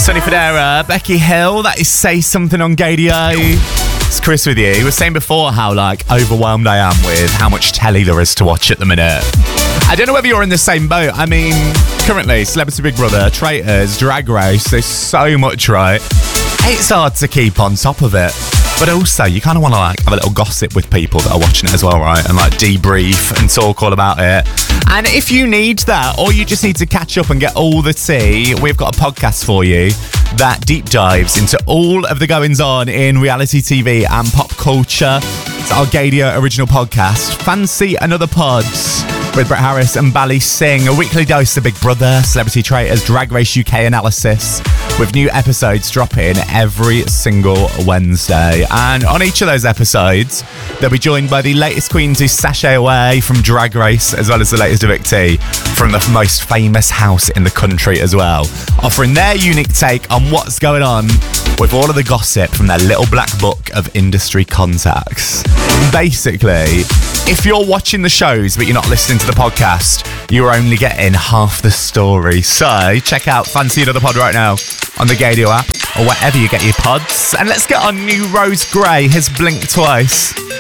Sonny Fodera, Becky Hill, that is Say Something on Gadio. It's Chris with you. We were saying before how overwhelmed I am with how much telly there is to watch at the minute. I don't know whether you're in the same boat. I mean, currently, Celebrity Big Brother, Traitors, Drag Race, there's so much, right? It's hard to keep on top of it. But also, you kind of want to have a little gossip with people that are watching it as well, right? And debrief and talk all about it. And if you need that, or you just need to catch up and get all the tea, we've got a podcast for you that deep dives into all of the goings on in reality TV and pop culture. It's our Gadio original podcast, Fancy Another Pods, with Brett Harris and Bally Singh, a weekly dose of Big Brother, Celebrity Traitors, Drag Race UK analysis, with new episodes dropping every single Wednesday. And on each of those episodes, they'll be joined by the latest queens who sashay away from Drag Race, as well as the latest evictee from the most famous house in the country as well, offering their unique take on what's going on with all of the gossip from their little black book of industry contacts. Basically, if you're watching the shows but you're not listening to the podcast, you're only getting half the story. So check out Fancy Another Pod right now on the Gadio app or wherever you get your pods. And let's get on new Rose Gray, his Blink Twice.